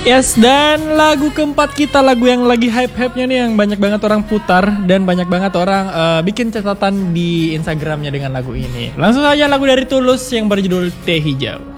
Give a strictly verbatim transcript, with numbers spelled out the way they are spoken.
Yes, dan lagu keempat kita, lagu yang lagi hype-hype-nya nih, yang banyak banget orang putar dan banyak banget orang uh, bikin catatan di Instagramnya dengan lagu ini. Langsung saja lagu dari Tulus yang berjudul Teh Hijau.